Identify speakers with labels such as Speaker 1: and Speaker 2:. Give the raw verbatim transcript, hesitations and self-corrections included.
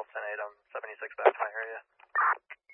Speaker 1: ten eight, I'm seventy-six back to my area.